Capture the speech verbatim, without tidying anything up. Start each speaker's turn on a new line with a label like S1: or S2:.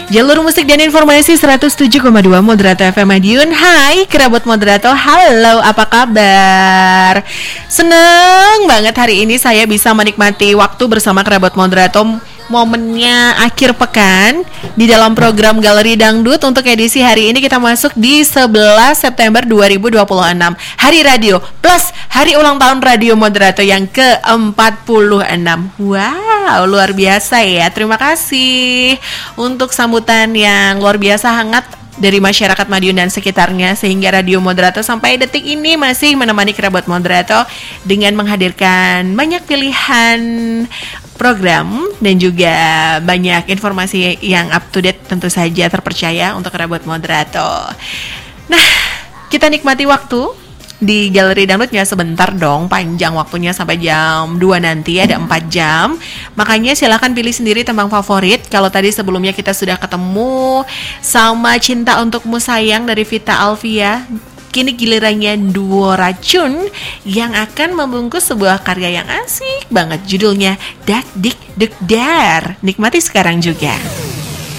S1: Jalur musik dan informasi seratus tujuh koma dua Moderato F M Madiun. Hai kerabat Moderato, halo, apa kabar? Seneng banget hari ini saya bisa menikmati waktu bersama kerabat Moderato. Momennya akhir pekan di dalam program Galeri Dangdut. Untuk edisi hari ini kita masuk di sebelas September dua ribu dua puluh enam, Hari Radio plus hari ulang tahun Radio Moderato yang ke empat puluh enam. Wow, luar biasa ya. Terima kasih untuk sambutan yang luar biasa hangat dari masyarakat Madiun dan sekitarnya, sehingga Radio Moderato sampai detik ini masih menemani kerabat Moderato dengan menghadirkan banyak pilihan program dan juga banyak informasi yang up to date, tentu saja terpercaya untuk kerabat Moderato. Nah, kita nikmati waktu di Galeri Dangdutnya sebentar dong, panjang waktunya sampai jam dua nanti, ada empat jam. Makanya silakan pilih sendiri tembang favorit. Kalau tadi sebelumnya kita sudah ketemu sama Cinta Untukmu Sayang dari Vita Alvia, kini gilirannya Duo Racun yang akan membungkus sebuah karya yang asik banget, judulnya Dak Dik Duk Dar. Nikmati sekarang juga.